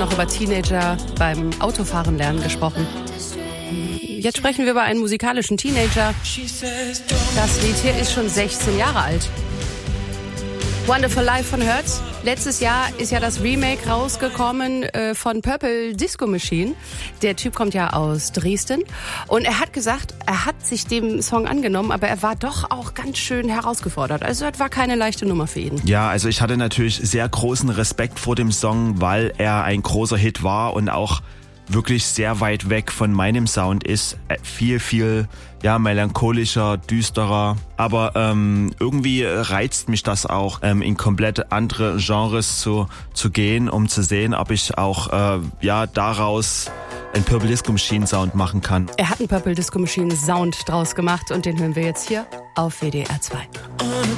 noch über Teenager beim Autofahren lernen gesprochen. Jetzt sprechen wir über einen musikalischen Teenager. Das Lied hier ist schon 16 Jahre alt. Wonderful Life von Hurts. Letztes Jahr ist ja das Remake rausgekommen von Purple Disco Machine. Der Typ kommt ja aus Dresden. Und er hat gesagt, er hat sich dem Song angenommen, aber er war doch auch ganz schön herausgefordert. Also das war keine leichte Nummer für ihn. Ja, also ich hatte natürlich sehr großen Respekt vor dem Song, weil er ein großer Hit war und auch wirklich sehr weit weg von meinem Sound ist. Viel melancholischer, düsterer. Aber irgendwie reizt mich das auch, in komplett andere Genres zu gehen, um zu sehen, ob ich auch daraus einen Purple Disco Machine Sound machen kann. Er hat einen Purple Disco Machine Sound draus gemacht und den hören wir jetzt hier auf WDR 2.